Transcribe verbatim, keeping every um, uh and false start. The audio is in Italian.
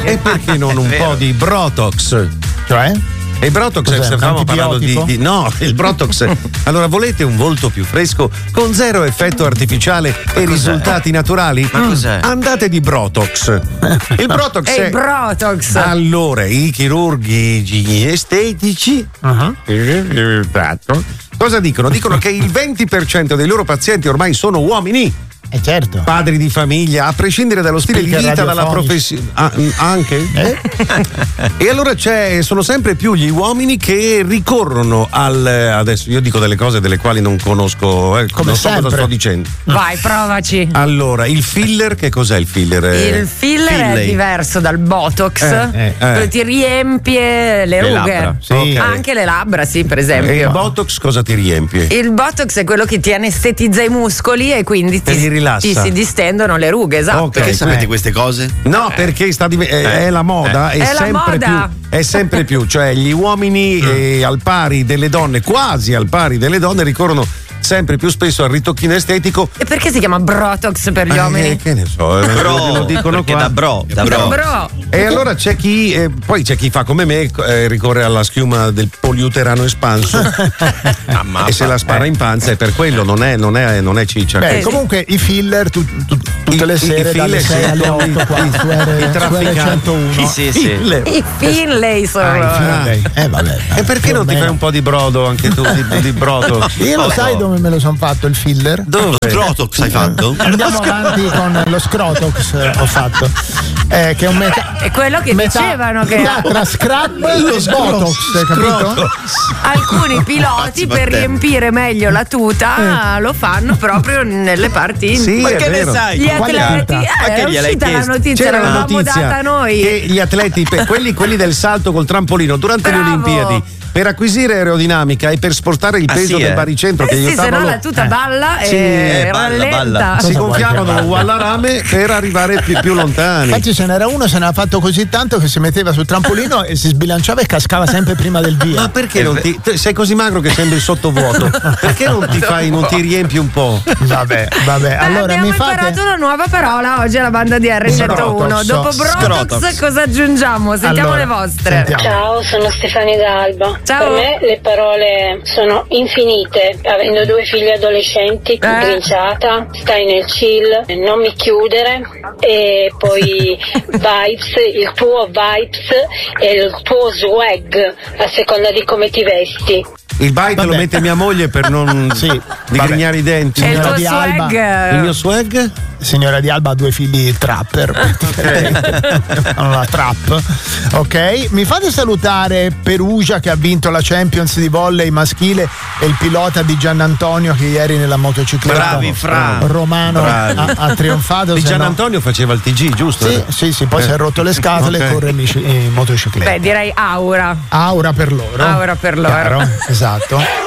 E perché non un po' di Brotox? Cioè? E il Brotox, Cos'è, stavamo parlando di, di. No, il Brotox. Allora, volete un volto più fresco con zero effetto artificiale e risultati naturali? Ma cos'è? Andate di Brotox. Il Brotox E è. il Brotox. Allora, i chirurghi estetici. Uh-huh. Cosa dicono? Dicono che il venti per cento dei loro pazienti ormai sono uomini. Eh certo. Padri di famiglia, a prescindere dallo stile Speaker di vita, dalla radiofonici. professione. Ah, mm, anche? Eh? E allora c'è, sono sempre più gli uomini che ricorrono al. Adesso io dico delle cose delle quali non conosco, eh, Come non so sempre. cosa sto dicendo. Vai, provaci. Allora, il filler, che cos'è il filler? Il filler Filley. è diverso dal Botox, Eh, eh, eh. ti riempie le, Le rughe. labbra, sì. Ok. Anche le labbra, sì, per esempio. E il Botox cosa ti riempie? Il Botox è quello che ti anestetizza i muscoli e quindi Te ti, li rilassa. ti si distendono le rughe, esatto. Ok. Perché sapete Eh. queste cose? No, perché sta div- è, è la moda, è, È la sempre moda. più. È sempre più, cioè gli uomini eh, al pari delle donne, quasi al pari delle donne, ricorrono sempre più spesso al ritocchino estetico. E perché si chiama Brotox per gli Eh, uomini? che ne so, eh, Bro, lo dicono perché qua. da bro, da Da bro. bro. E allora c'è chi, eh, poi c'è chi fa come me, eh, ricorre alla schiuma del poliuterano espanso Mamma, e se la spara in panza, e per quello non è, non è, non è ciccia. Beh, Eh, comunque i filler tu- tu- tutte I- le i sere dalle filler, sei sì, alle i- otto qua i- su i R- su R trafficanti. centouno. Sì, sì. Filler. I Finlay sono. Ah, i Ah. Finlay. Eh vabbè. E perché più o non ti meno. fai un po' di brodo anche tu, di, di brodo? Io lo sai dove me lo sono fatto il filler? Dove? Scrotox hai fatto? Andiamo avanti con lo Scrotox, eh, ho fatto. Eh, che è un meta. È quello che metà- dicevano che metà tra scrub e Botox, hai capito? alcuni piloti Cazzo, per Matteo. riempire meglio la tuta Eh. lo fanno proprio nelle parti Sì, Ma è che ne vero. sai? Gli Quale atleti, tuta? eh, Ma che è gliel'hai uscita la chiesto? notizia, C'era la l'avevamo notizia data noi. che gli atleti, per- quelli, quelli del salto col trampolino durante Bravo. le Olimpiadi, per acquisire aerodinamica e per spostare il Ah, peso sì, del eh? baricentro Eh che sì, se no aiutavano, la tuta eh. balla Sì, e eh, balla, rallenta. balla. si Cosa vuoi gonfiavano che uguale rame per arrivare più, più lontani. Infatti ce n'era uno, se ne ha fatto così tanto che si metteva sul trampolino e si sbilanciava e cascava sempre prima del via. Ma perché non ti. te- Sei così magro che sembri sottovuoto? Perché non ti fai, non ti riempi un po'? Vabbè, vabbè. Eh, Allora abbiamo mi fate. imparato una nuova parola oggi alla banda di R centouno. Scrotox. Dopo Brotox Scrotox. cosa aggiungiamo? Sentiamo Allora, le vostre. sentiamo. Ciao, sono Stefania D'Alba. Ciao. Per me le parole sono infinite. Avendo due figli adolescenti, grinciata, stai nel chill, non mi chiudere, e poi vibes, il tuo vibes e il tuo swag a seconda di come ti vesti. Il bite Vabbè. lo mette mia moglie per non Sì, digrignare i denti. E il Signora tuo di Alba. swag. Il mio swag? Signora Di Alba ha due figli trapper. Fanno la trap. Ok, mi fate salutare Perugia che ha vinto la Champions di volley maschile e il pilota di Giannantonio che ieri nella motocicletta Bravi, Fra. romano Bravi. ha, ha trionfato. Di se Gian no- Antonio faceva il T G, giusto? Sì, sì, sì, poi Eh. si è rotto le scatole Ok. e corre in, bici- in motocicletta. Beh, direi aura. Aura per loro. Aura per loro. Chiaro? Esatto.